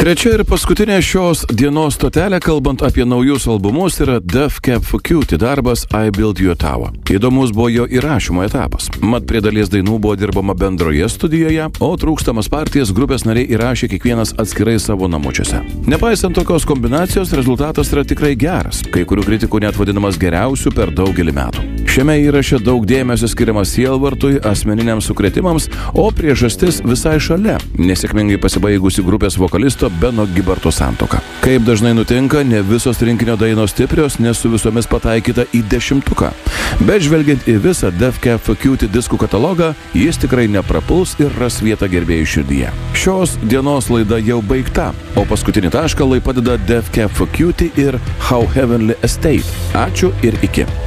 Trečia ir paskutinė šios dienos stotelė, kalbant apie naujus albumus, yra Death Cab for Cutie darbas I Built You a Tower. Įdomus buvo jo įrašymo etapas. Mat prie dalies dainų buvo dirbama bendroje studijoje, o trūkstamas partijas grupės nariai įrašė kiekvienas atskirai savo namučiuose. Nepaisant tokios kombinacijos, rezultatas yra tikrai geras, kai kurių kritikų net vadinamas geriausiu per daugelį metų. Šiame įraše daug dėmesio skiriama sielvartui, asmeniniams sukrėtimams, o priežastis visai šalia – nesėkmingai pasibaigusi grupės vokalisto Beno Gibarto santuoka. Kaip dažnai nutinka, ne visos rinkinio dainos stiprios, nes su visomis pataikyta į 10-tuką. Bet žvelgiant į visą Death Cab for Cutie diskų katalogą, jis tikrai neprapuls ir ras vietą gerbėjų širdyje. Šios dienos laida jau baigta, o paskutinį tašką lai padeda Death Cab for Cutie ir How Heavenly Estate. Ačiū ir iki.